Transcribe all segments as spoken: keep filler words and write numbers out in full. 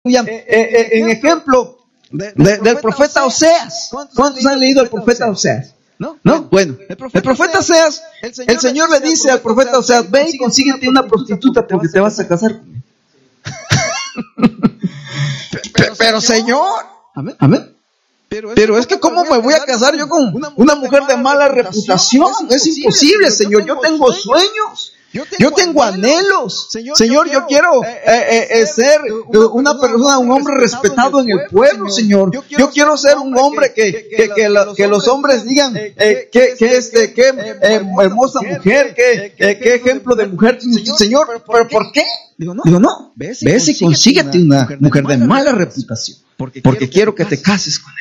Eh, eh, en ejemplo de, de, del profeta Oseas. ¿Cuántos han leído el profeta Oseas? ¿No? Bueno, el profeta Oseas, el Señor le dice al profeta Oseas: ve y consíguete una prostituta porque te vas a casar con él. Pero, pero Señor, amén, amén. Pero es que ¿cómo me voy a casar yo con una mujer de mala reputación? Es imposible, Señor. Yo tengo sueños. Yo tengo anhelos. Señor, yo quiero eh, eh, eh, ser una persona, un hombre respetado en el pueblo, Señor. Yo quiero ser un hombre que, que, que, la, que los hombres digan eh, que, que este, que eh, hermosa mujer, que, eh, que ejemplo de mujer. Señor, ¿pero por qué? Digo, no, Digo, no. Ves y consíguete una mujer de mala reputación, porque quiero que te cases con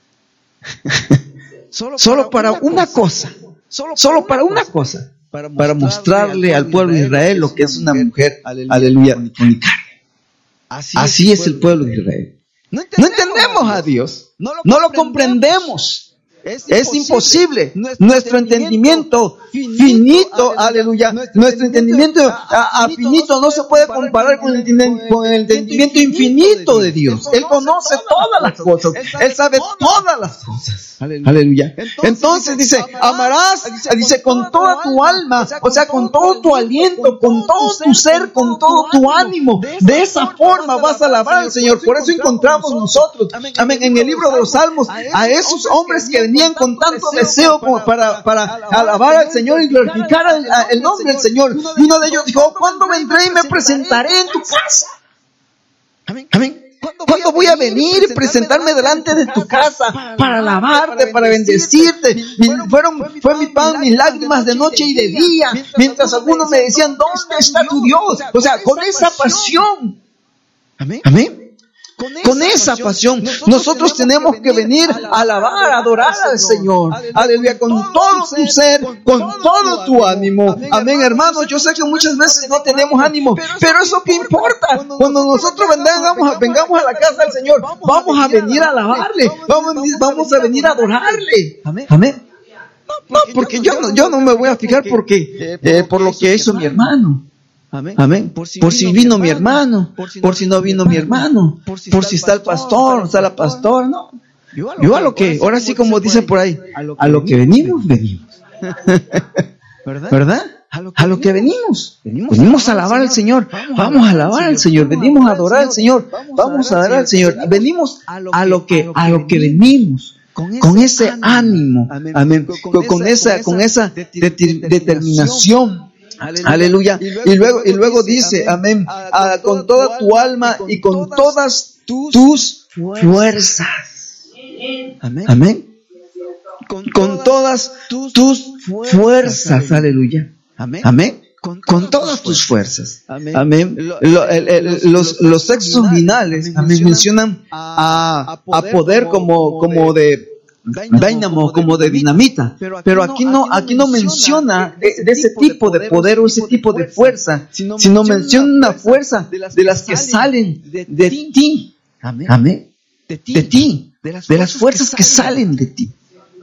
ella. Solo para una cosa. Solo para una cosa. Para mostrarle, para mostrarle al pueblo de Israel lo que es una mujer, aleluya, unicaria. Así, Así es el pueblo de Israel. No entendemos, no entendemos a Dios, no lo, no lo comprendemos. Es imposible. Es imposible. Nuestro, Nuestro entendimiento finito, finito aleluya, nuestro, nuestro entendimiento a, a finito no se puede comparar con el, con el entendimiento infinito de Dios. Él conoce todas las cosas. Él sabe todas las cosas. Aleluya. Entonces dice, amarás, dice, con toda tu alma, o sea, con todo tu aliento, con todo tu ser, con todo tu ánimo. De esa forma vas a alabar al Señor. Por eso encontramos nosotros, amén, en el libro de los Salmos, a esos hombres que venían con tanto deseo como para, para alabar al Señor y glorificar el, el nombre del Señor. Y uno de ellos dijo: ¿cuándo vendré y me presentaré en tu casa? Amén. Amén. ¿Cuándo voy a venir y presentarme delante de tu casa para alabarte, para bendecirte? Y fueron, fue mi pan, mis lágrimas de noche y de día, mientras algunos me decían: ¿dónde está tu Dios? O sea, con esa pasión. Amén. Amén. Con esa pasión, nosotros tenemos que venir a alabar, a adorar al Señor. Aleluya, con todo tu ser, con todo tu ánimo. Amén, hermanos. Yo sé que muchas veces no tenemos ánimo, pero eso qué importa. Cuando nosotros vengamos, vengamos a la casa del Señor, vamos a venir a alabarle, vamos, vamos a venir a adorarle. Amén. Amén. No, porque yo no, yo no me voy a fijar porque eh, por lo que hizo mi hermano. Amén. Amén. Por si, por si vino, vino mi hermano, por si, por si no vino mi hermano, por si, por si está el pastor, está la pastora, no. Yo a lo, Yo a lo que, ahora sí como dice por ahí, a lo que, a lo que venimos, venimos. ¿Verdad? ¿Verdad? A lo que, a lo que venimos. Venimos, venimos a alabar al Señor. Vamos a alabar al Señor. Venimos a adorar al Señor. Vamos a adorar al Señor. Venimos a lo que, a lo que venimos. Con ese ánimo. Amén. Con esa, con esa determinación. Aleluya. Aleluya. Y luego, y luego dice, amén, a, con toda tu alma y con todas tus fuerzas. Amén. Amén. Con, con todas tus fuerzas. Aleluya. Amén. Amén. Con, con todas tus fuerzas. Amén. Amén. Lo, el, el, los, los textos finales, amén, mencionan a, a poder como, como de dynamo, como de dinamita, pero aquí no, aquí no menciona de, de ese tipo de poder o ese tipo de fuerza, sino menciona una fuerza de las que salen de ti. Amén. De ti, de las fuerzas que salen de ti.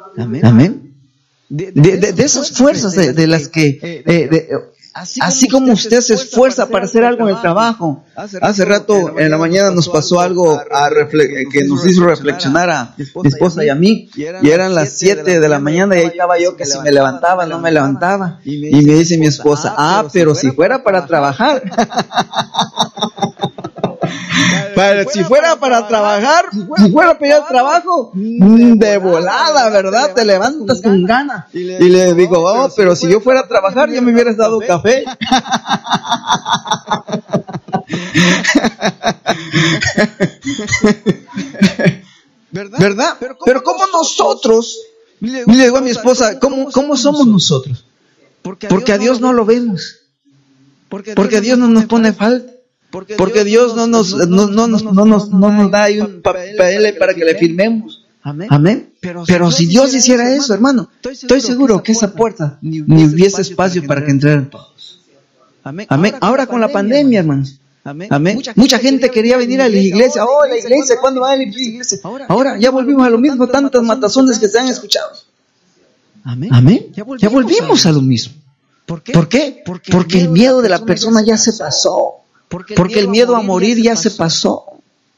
Amén. De, de, de esas fuerzas de, de las que eh, de, Así, Así como, como usted se esfuerza para hacer algo en el trabajo. Hace rato en la mañana nos pasó algo a refle- que nos hizo reflexionar a mi esposa y a mí. Y eran las siete de la mañana y ahí estaba yo que si me levantaba, no me levantaba. Y me dice mi esposa: ah, pero si fuera para trabajar. Para, si fuera para trabajar, si fuera para ir al trabajo, de volada, ¿verdad? Te levantas con ganas. Y le digo: oh, pero si yo fuera a trabajar, ya me hubieras dado café. ¿Verdad? ¿Verdad? Pero como nosotros, le digo a mi esposa, ¿cómo, cómo somos nosotros? Porque a Dios no lo vemos. Porque a Dios no nos pone falta. Porque, Porque Dios no nos, no, no, no, nos, no, nos, no nos da ahí un papel para que le firmemos. Amén. Amén. Pero, Pero si Dios hiciera eso, hermano, estoy seguro que esa puerta ni hubiese espacio para que entraran todos. Amén. Amén. Ahora con la pandemia, hermanos. Amén. Amén. Mucha, Mucha gente quería venir a la iglesia. Oh, la iglesia, ¿cuándo va a la iglesia? Ahora ya volvimos a lo mismo, tantas matazones que se han escuchado. Amén. Amén. Ya volvimos a lo mismo. ¿Por qué? ¿Por qué? Porque el miedo de la persona ya se pasó. Porque el miedo a morir ya se pasó.